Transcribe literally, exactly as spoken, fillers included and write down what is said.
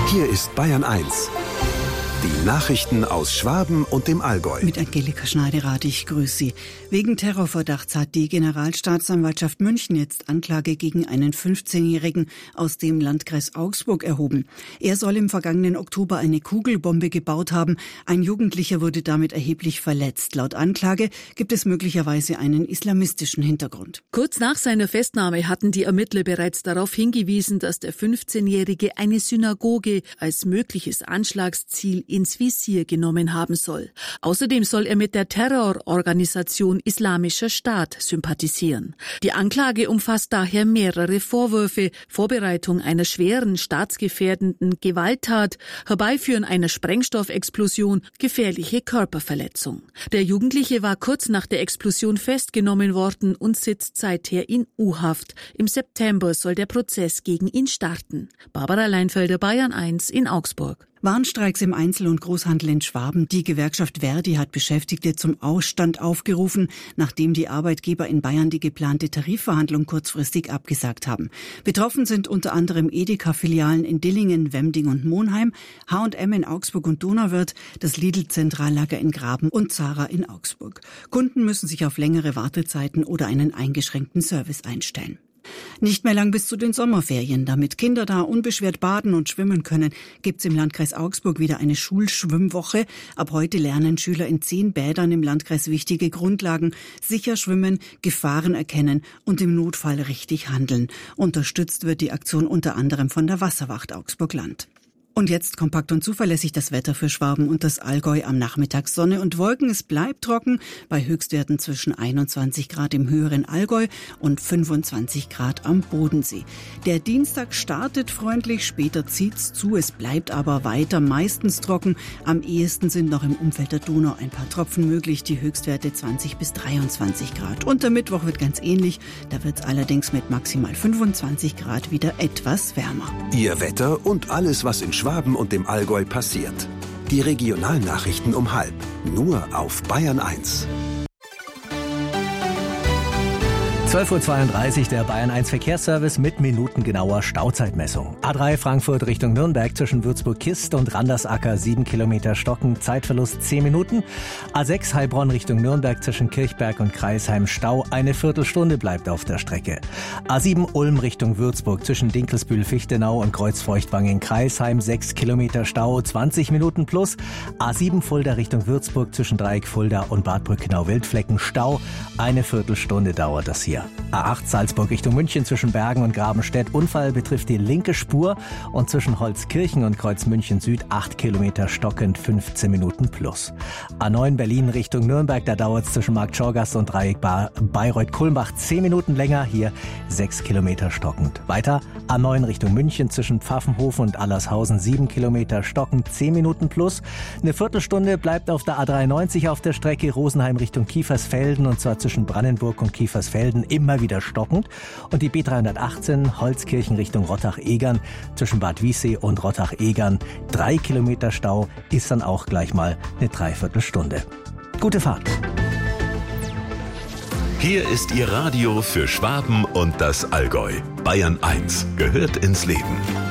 Hier ist Bayern eins. Die Nachrichten aus Schwaben und dem Allgäu. Mit Angelika Schneiderath, ich grüße Sie. Wegen Terrorverdachts hat die Generalstaatsanwaltschaft München jetzt Anklage gegen einen fünfzehnjährigen aus dem Landkreis Augsburg erhoben. Er soll im vergangenen Oktober eine Kugelbombe gebaut haben. Ein Jugendlicher wurde damit erheblich verletzt. Laut Anklage gibt es möglicherweise einen islamistischen Hintergrund. Kurz nach seiner Festnahme hatten die Ermittler bereits darauf hingewiesen, dass der fünfzehnjährige eine Synagoge als mögliches Anschlagsziel ins Visier genommen haben soll. Außerdem soll er mit der Terrororganisation Islamischer Staat sympathisieren. Die Anklage umfasst daher mehrere Vorwürfe: Vorbereitung einer schweren staatsgefährdenden Gewalttat, Herbeiführen einer Sprengstoffexplosion, gefährliche Körperverletzung. Der Jugendliche war kurz nach der Explosion festgenommen worden und sitzt seither in U-Haft. Im September soll der Prozess gegen ihn starten. Barbara Leinfelder, Bayern eins in Augsburg. Warnstreiks im Einzel- und Großhandel in Schwaben. Die Gewerkschaft Verdi hat Beschäftigte zum Ausstand aufgerufen, nachdem die Arbeitgeber in Bayern die geplante Tarifverhandlung kurzfristig abgesagt haben. Betroffen sind unter anderem Edeka-Filialen in Dillingen, Wemding und Monheim, H und M in Augsburg und Donauwörth, das Lidl-Zentrallager in Graben und Zara in Augsburg. Kunden müssen sich auf längere Wartezeiten oder einen eingeschränkten Service einstellen. Nicht mehr lang bis zu den Sommerferien. Damit Kinder da unbeschwert baden und schwimmen können, gibt's im Landkreis Augsburg wieder eine Schulschwimmwoche. Ab heute lernen Schüler in zehn Bädern im Landkreis wichtige Grundlagen: sicher schwimmen, Gefahren erkennen und im Notfall richtig handeln. Unterstützt wird die Aktion unter anderem von der Wasserwacht Augsburg-Land. Und jetzt kompakt und zuverlässig das Wetter für Schwaben und das Allgäu. Am Nachmittag Sonne und Wolken. Es bleibt trocken bei Höchstwerten zwischen einundzwanzig Grad im höheren Allgäu und fünfundzwanzig Grad am Bodensee. Der Dienstag startet freundlich, später zieht's zu. Es bleibt aber weiter meistens trocken. Am ehesten sind noch im Umfeld der Donau ein paar Tropfen möglich. Die Höchstwerte zwanzig bis dreiundzwanzig Grad. Und der Mittwoch wird ganz ähnlich. Da wird's allerdings mit maximal fünfundzwanzig Grad wieder etwas wärmer. Ihr Wetter und alles, was in Schwaben und dem Allgäu passiert. Die Regionalnachrichten um halb. Nur auf Bayern eins. zwölf Uhr zweiunddreißig, der Bayern eins Verkehrsservice mit minutengenauer Stauzeitmessung. A drei Frankfurt Richtung Nürnberg zwischen Würzburg-Kist und Randersacker sieben Kilometer Stocken, Zeitverlust zehn Minuten. A sechs Heilbronn Richtung Nürnberg zwischen Kirchberg und Kreisheim Stau, eine Viertelstunde bleibt auf der Strecke. A sieben Ulm Richtung Würzburg zwischen Dinkelsbühl-Fichtenau und Kreuzfeuchtwangen Kreisheim sechs Kilometer Stau, zwanzig Minuten plus. A sieben Fulda Richtung Würzburg zwischen Dreieck Fulda und Bad Brückenau-Wildflecken Stau, eine Viertelstunde dauert das hier. A acht Salzburg Richtung München zwischen Bergen und Grabenstedt. Unfall betrifft die linke Spur und zwischen Holzkirchen und Kreuz München Süd acht Kilometer stockend, fünfzehn Minuten plus. A neun Berlin Richtung Nürnberg, da dauert es zwischen Markt Schorgast und Dreieck Bayreuth-Kulmbach zehn Minuten länger, hier sechs Kilometer stockend. Weiter A neun Richtung München zwischen Pfaffenhofen und Allershausen sieben Kilometer stockend, zehn Minuten plus. Eine Viertelstunde bleibt auf der A dreiundneunzig auf der Strecke Rosenheim Richtung Kiefersfelden, und zwar zwischen Brandenburg und Kiefersfelden immer wieder stockend. Und die B dreihundertachtzehn Holzkirchen Richtung Rottach-Egern zwischen Bad Wiessee und Rottach-Egern drei Kilometer Stau, ist dann auch gleich mal eine Dreiviertelstunde. Gute Fahrt. Hier ist Ihr Radio für Schwaben und das Allgäu. Bayern eins gehört ins Leben.